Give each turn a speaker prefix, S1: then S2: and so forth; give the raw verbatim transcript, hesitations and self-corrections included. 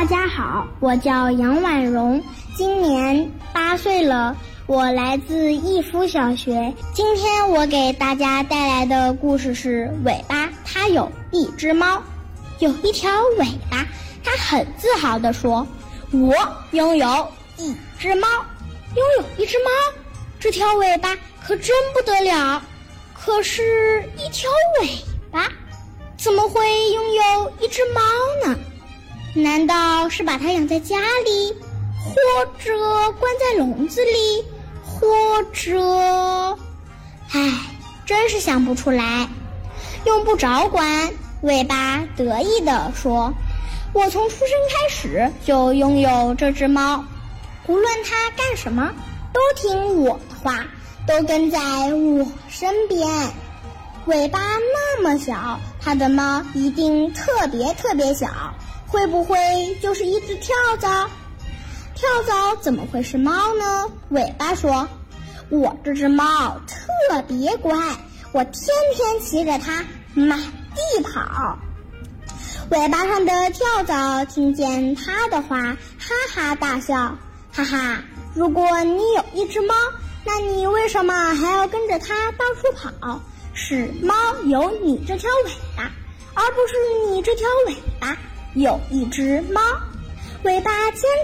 S1: 家好，我叫杨婉蓉，今年八岁了，我来自逸夫小学。今天我给大家带来的故事是尾巴它有一只猫。有一条尾巴，它很自豪地说，我拥有一只猫。拥有一只猫，这条尾巴可真不得了。可是一条尾巴怎么会拥有一只猫呢？难道是把它养在家里，或者关在笼子里，或者……唉，真是想不出来。用不着管，尾巴得意地说，我从出生开始就拥有这只猫，无论它干什么都听我的话，都跟在我身边。尾巴那么小，它的猫一定特别特别小，会不会就是一只跳蚤？跳蚤怎么会是猫呢？尾巴说，我这只猫特别乖，我天天骑着它满地跑。尾巴上的跳蚤听见它的话，哈哈大笑，哈哈，如果你有一只猫，那你为什么还要跟着它到处跑？是猫有你这条尾巴，而不是你这条尾巴有一只猫。尾巴坚